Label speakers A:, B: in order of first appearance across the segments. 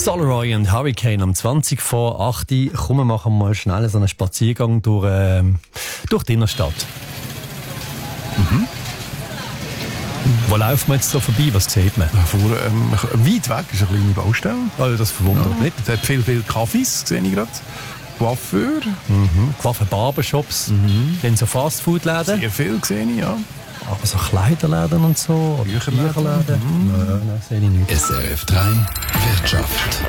A: Solaroy und Hurricane am 20 vor 8 Uhr. Komm, wir machen mal schnell so einen Spaziergang durch die Innenstadt. Mhm. Wo läuft man jetzt so vorbei? Was sieht man?
B: Weit weg ist eine kleine Baustelle.
A: Also das verwundert nicht.
B: Es hat viele Kaffees, sehe ich gerade. Coiffeur.
A: Coiffeur, Barbershops. Dann so Fastfood-Läden.
B: Sehr viel sehe ich, ja.
A: Aber so Kleiderläden und so.
B: Bücherläden.
A: Nein, sehe ich nicht.
C: SRF 3 Wirtschaft.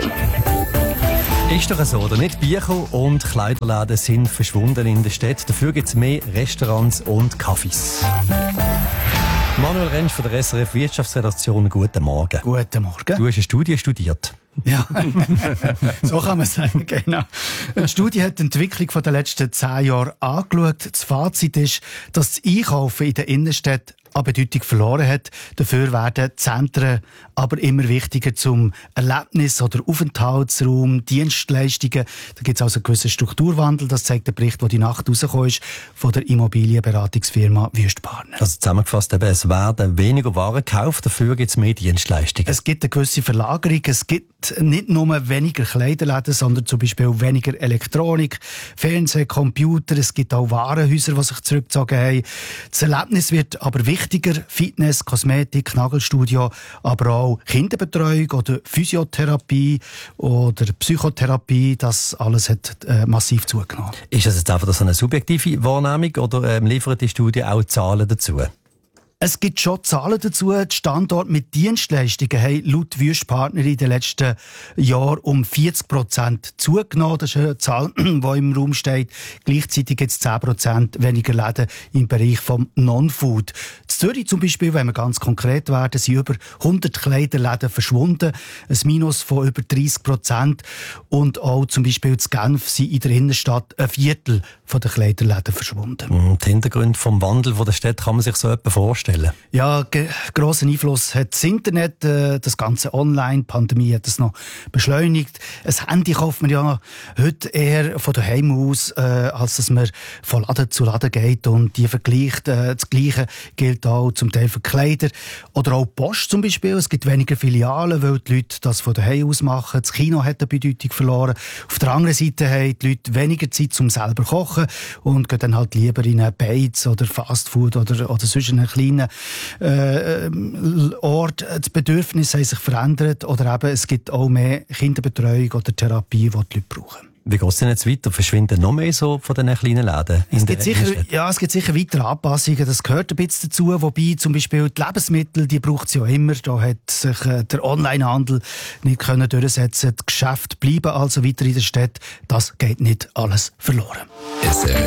A: Ist doch so, oder nicht? Bücher und Kleiderläden sind verschwunden in der Stadt. Dafür gibt es mehr Restaurants und Cafés. Manuel Rentsch von der SRF Wirtschaftsredaktion, guten Morgen.
D: Guten Morgen.
A: Du hast eine Studie studiert.
D: Ja, so kann man sagen, genau. Eine Studie hat die Entwicklung der letzten 10 Jahre angeschaut. Das Fazit ist, dass das Einkaufen in der Innenstadt an Bedeutung verloren hat. Dafür werden die Zentren aber immer wichtiger zum Erlebnis- oder Aufenthaltsraum, Dienstleistungen. Da gibt es also einen gewissen Strukturwandel. Das zeigt der Bericht, der die Nacht rausgekommen ist, von der Immobilienberatungsfirma Wüstpartner.
A: Also zusammengefasst, eben, es werden weniger Waren gekauft, dafür gibt es mehr Dienstleistungen.
D: Es gibt eine gewisse Verlagerung. Es gibt nicht nur weniger Kleiderläden, sondern zum Beispiel weniger Elektronik, Fernsehen, Computer. Es gibt auch Warenhäuser, die sich zurückgezogen haben. Das Erlebnis wird aber wichtiger. Fitness, Kosmetik, Nagelstudio, aber auch Kinderbetreuung oder Physiotherapie oder Psychotherapie. Das alles hat massiv zugenommen.
A: Ist das jetzt einfach so eine subjektive Wahrnehmung oder liefert die Studie auch Zahlen dazu?
D: Es gibt schon Zahlen dazu. Die Standorte mit Dienstleistungen haben laut Wüstpartner in den letzten Jahren um 40% zugenommen. Das ist eine Zahl, die im Raum steht. Gleichzeitig gibt es 10% weniger Läden im Bereich vom Non-Food. In Zürich zum Beispiel, wenn wir ganz konkret werden, sind über 100 Kleiderläden verschwunden. Ein Minus von über 30%. Und auch zum Beispiel in Genf sind in der Innenstadt ein Viertel von den Kleiderläden verschwunden.
A: Die Hintergründe vom Wandel der Stadt kann man sich so etwa vorstellen.
D: Ja, grossen Einfluss hat das Internet, das ganze Online-Pandemie hat es noch beschleunigt. Ein Handy kauft man ja heute eher von daheim aus, als dass man von Laden zu Laden geht und die vergleicht. Das Gleiche gilt auch zum Teil für Kleider. Oder auch Post zum Beispiel. Es gibt weniger Filialen, weil die Leute das von daheim aus machen. Das Kino hat eine Bedeutung verloren. Auf der anderen Seite haben die Leute weniger Zeit zum selber kochen und gehen dann halt lieber in einen Beiz oder Fastfood oder sonst einen kleinen Ort. Das Bedürfnis haben sich verändert oder eben es gibt auch mehr Kinderbetreuung oder Therapie, die die Leute brauchen.
A: Wie geht es denn jetzt weiter? Verschwinden noch mehr so von diesen kleinen Läden?
D: Es gibt sicher weitere Anpassungen. Das gehört ein bisschen dazu. Wobei zum Beispiel die Lebensmittel, die braucht es ja immer. Da hat sich der Onlinehandel nicht können durchsetzen. Die Geschäfte bleiben also weiter in der Stadt. Das geht nicht alles verloren.